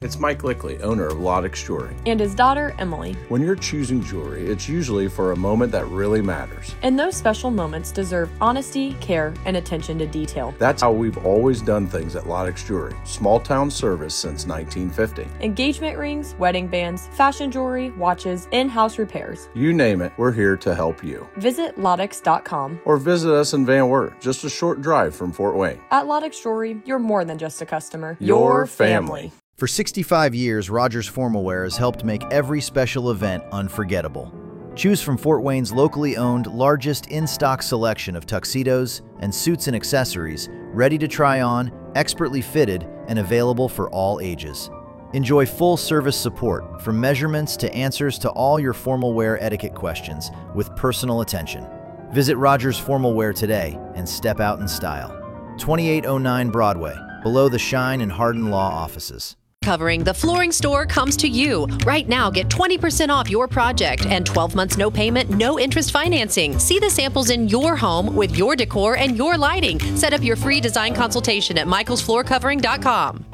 It's Mike Lickley, owner of Lodex Jewelry. And his daughter, Emily. When you're choosing jewelry, it's usually for a moment that really matters. And those special moments deserve honesty, care, and attention to detail. That's how we've always done things at Lodex Jewelry. Small town service since 1950. Engagement rings, wedding bands, fashion jewelry, watches, in-house repairs. You name it, we're here to help you. Visit Lodex.com. Or visit us in Van Wert, just a short drive from Fort Wayne. At Lodex Jewelry, you're more than just a customer. Your family. For 65 years, Rogers Formal Wear has helped make every special event unforgettable. Choose from Fort Wayne's locally owned, largest in-stock selection of tuxedos and suits and accessories, ready to try on, expertly fitted, and available for all ages. Enjoy full service support, from measurements to answers to all your formal wear etiquette questions, with personal attention. Visit Rogers Formal Wear today and step out in style. 2809 Broadway, below the Shine and Hardin Law offices. Covering The Flooring Store comes to you. Right now, get 20% off your project and 12 months no payment, no interest financing. See the samples in your home with your decor and your lighting. Set up your free design consultation at michaelsfloorcovering.com.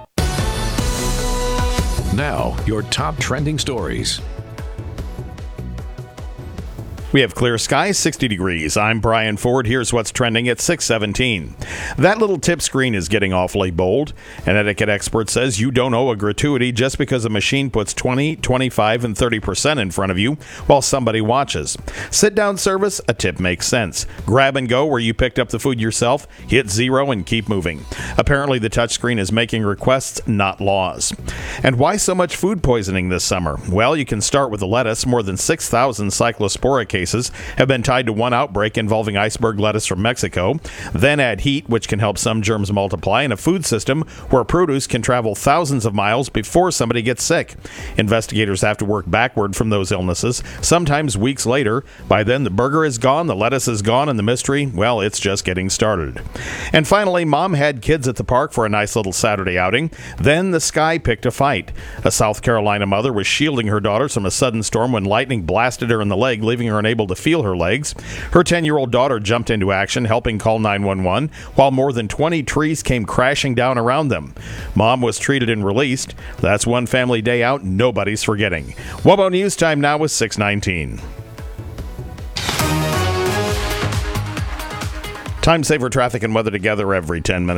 Now, your top trending stories. We have clear skies, 60 degrees. I'm Brian Ford. Here's what's trending at 6:17. That little tip screen is getting awfully bold. An etiquette expert says you don't owe a gratuity just because a machine puts 20, 25, and 30% in front of you while somebody watches. Sit-down service, a tip makes sense. Grab and go where you picked up the food yourself, hit 0 and keep moving. Apparently the touchscreen is making requests, not laws. And why so much food poisoning this summer? Well, you can start with the lettuce. More than 6,000 cyclospora cases have been tied to one outbreak involving iceberg lettuce from Mexico. Then add heat, which can help some germs multiply, and a food system where produce can travel thousands of miles before somebody gets sick. Investigators have to work backward from those illnesses, sometimes weeks later. By then, the burger is gone, the lettuce is gone, and the mystery, well, it's just getting started. And finally, mom had kids at the park for a nice little Saturday outing. Then the sky picked a fight. A South Carolina mother was shielding her daughters from a sudden storm when lightning blasted her in the leg, leaving her unable to feel her legs. Her 10-year-old daughter jumped into action, helping call 911, while more than 20 trees came crashing down around them. Mom was treated and released. That's one family day out nobody's forgetting. WOBO News time now is 6:19. Time saver traffic and weather together every 10 minutes.